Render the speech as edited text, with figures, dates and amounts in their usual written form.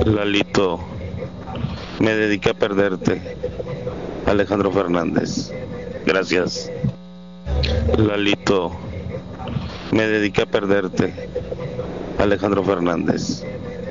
Lalito, me dediqué a perderte. Alejandro Fernández. Gracias. Lalito, me dediqué a perderte. Alejandro Fernández.